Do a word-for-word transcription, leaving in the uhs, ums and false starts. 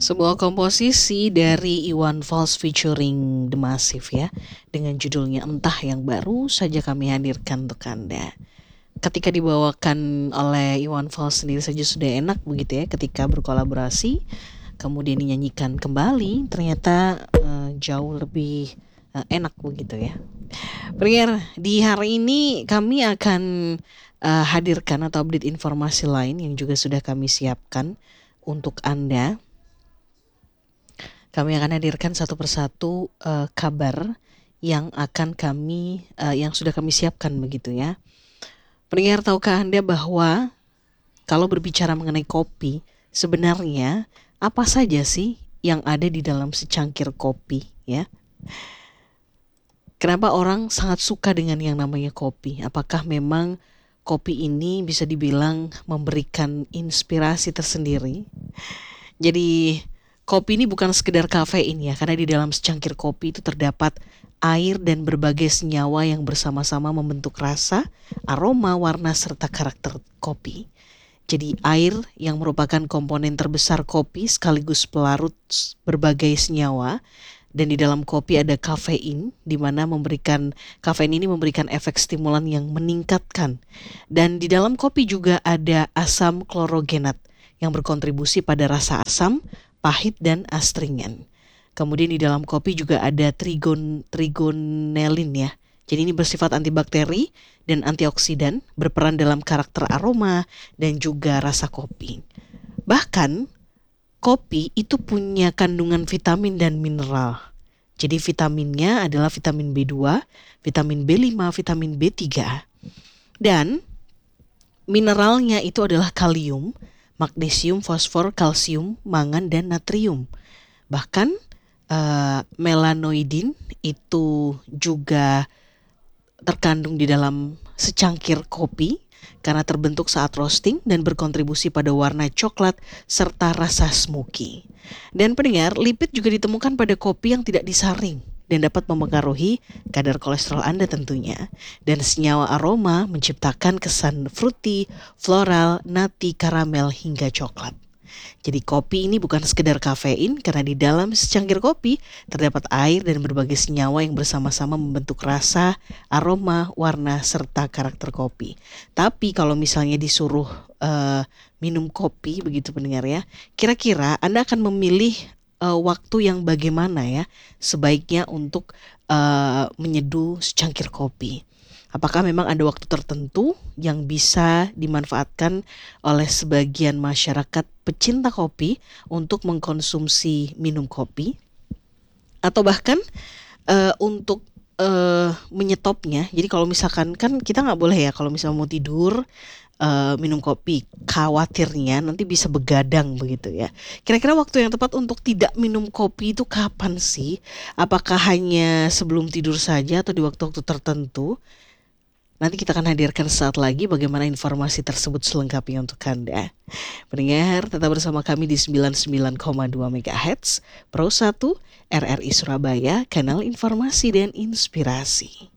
Sebuah komposisi dari Iwan Fals featuring The Massive ya, dengan judulnya Entah yang baru saja kami hadirkan untuk Anda. Ketika dibawakan oleh Iwan Fals sendiri saja sudah enak begitu ya, ketika berkolaborasi kemudian dinyanyikan kembali ternyata uh, jauh lebih uh, enak begitu ya. Pendengar, di hari ini kami akan uh, hadirkan atau update informasi lain yang juga sudah kami siapkan untuk Anda. Kami akan hadirkan satu persatu uh, kabar yang akan kami, uh, yang sudah kami siapkan begitu ya. Pendengar, tahukah Anda bahwa kalau berbicara mengenai kopi, sebenarnya apa saja sih yang ada di dalam secangkir kopi ya? Kenapa orang sangat suka dengan yang namanya kopi? Apakah memang kopi ini bisa dibilang memberikan inspirasi tersendiri? Jadi kopi ini bukan sekedar kafein ya, karena di dalam secangkir kopi itu terdapat air dan berbagai senyawa yang bersama-sama membentuk rasa, aroma, warna, serta karakter kopi. Jadi air yang merupakan komponen terbesar kopi sekaligus pelarut berbagai senyawa. Dan di dalam kopi ada kafein, di mana memberikan kafein ini memberikan efek stimulan yang meningkatkan. Dan di dalam kopi juga ada asam klorogenat yang berkontribusi pada rasa asam, pahit, dan astringen. Kemudian di dalam kopi juga ada trigon trigonelin ya. Jadi ini bersifat antibakteri dan antioksidan, berperan dalam karakter aroma dan juga rasa kopi. Bahkan kopi itu punya kandungan vitamin dan mineral. Jadi vitaminnya adalah vitamin B dua, vitamin B lima, vitamin B tiga. Dan mineralnya itu adalah kalium, magnesium, fosfor, kalsium, mangan, dan natrium. Bahkan uh, melanoidin itu juga terkandung di dalam secangkir kopi karena terbentuk saat roasting dan berkontribusi pada warna coklat serta rasa smoky. Dan pendengar, lipid juga ditemukan pada kopi yang tidak disaring dan dapat mempengaruhi kadar kolesterol Anda tentunya. Dan senyawa aroma menciptakan kesan fruity, floral, nutty, karamel hingga coklat. Jadi kopi ini bukan sekedar kafein karena di dalam secangkir kopi terdapat air dan berbagai senyawa yang bersama-sama membentuk rasa, aroma, warna, serta karakter kopi. Tapi kalau misalnya disuruh uh, minum kopi begitu pendengar ya, kira-kira Anda akan memilih uh, waktu yang bagaimana ya sebaiknya untuk uh, menyeduh secangkir kopi? Apakah memang ada waktu tertentu yang bisa dimanfaatkan oleh sebagian masyarakat pecinta kopi untuk mengkonsumsi minum kopi? Atau bahkan uh, untuk uh, menyetopnya. Jadi kalau misalkan kan kita nggak boleh ya kalau misalnya mau tidur uh, minum kopi, khawatirnya nanti bisa begadang begitu ya. Kira-kira waktu yang tepat untuk tidak minum kopi itu kapan sih? Apakah hanya sebelum tidur saja atau di waktu-waktu tertentu? Nanti kita akan hadirkan saat lagi bagaimana informasi tersebut selengkapnya untuk Anda. Pendengar, tetap bersama kami di sembilan puluh sembilan koma dua megahertz, Pro satu, R R I Surabaya, kanal informasi dan inspirasi.